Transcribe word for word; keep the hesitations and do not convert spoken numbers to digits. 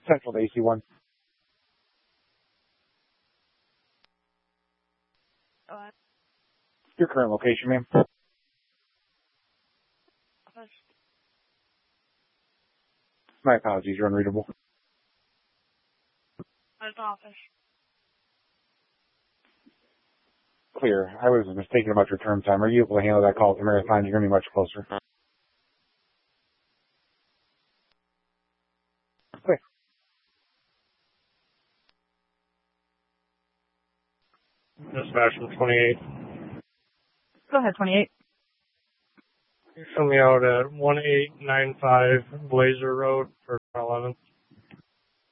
Central to A C one. Go ahead. Your current location, ma'am. Office. My apologies, you're unreadable. Where's the office? Clear. I was mistaken about your term time. Are you able to handle that call to Marathon? You're going to be much closer. Clear. Dispatch from twenty-eight. Go ahead, twenty-eight. You show me out at one eight nine five Blazer Road for